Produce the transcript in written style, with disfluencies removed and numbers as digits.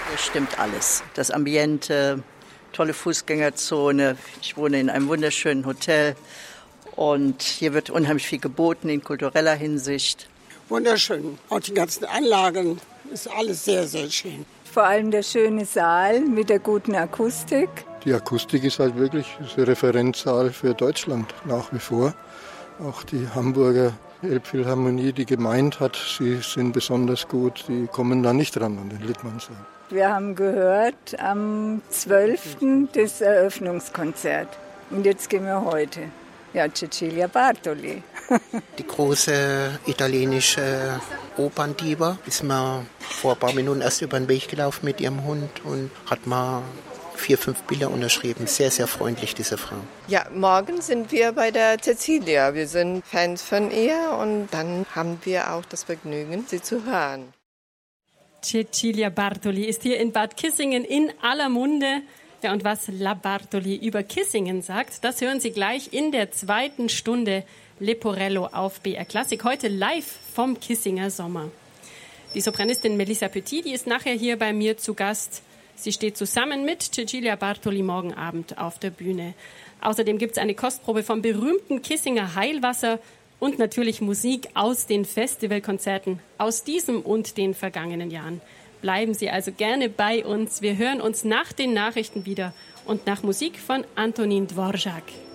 Hier stimmt alles. Das Ambiente, tolle Fußgängerzone. Ich wohne in einem wunderschönen Hotel und hier wird unheimlich viel geboten in kultureller Hinsicht. Wunderschön. Auch die ganzen Anlagen, ist alles sehr, sehr schön. Vor allem der schöne Saal mit der guten Akustik. Die Akustik ist halt wirklich ein Referenzsaal für Deutschland nach wie vor. Auch die Hamburger Elbphilharmonie, die gemeint hat, sie sind besonders gut, die kommen da nicht ran an den Littmann-Saal. Wir haben gehört am 12. das Eröffnungskonzert. Und jetzt gehen wir heute. Ja, Cecilia Bartoli. Die große italienische Operndiva ist mir vor ein paar Minuten erst über den Weg gelaufen mit ihrem Hund und hat mal 4, 5 Bilder unterschrieben. Sehr, sehr freundlich, diese Frau. Ja, morgen sind wir bei der Cecilia. Wir sind Fans von ihr und dann haben wir auch das Vergnügen, sie zu hören. Cecilia Bartoli ist hier in Bad Kissingen in aller Munde. Ja, und was La Bartoli über Kissingen sagt, das hören Sie gleich in der 2. Stunde Leporello auf BR Klassik. Heute live vom Kissinger Sommer. Die Sopranistin Melissa Petit, die ist nachher hier bei mir zu Gast. Sie steht zusammen mit Cecilia Bartoli morgen Abend auf der Bühne. Außerdem gibt es eine Kostprobe vom berühmten Kissinger Heilwasser und natürlich Musik aus den Festivalkonzerten aus diesem und den vergangenen Jahren. Bleiben Sie also gerne bei uns. Wir hören uns nach den Nachrichten wieder und nach Musik von Antonin Dvorak.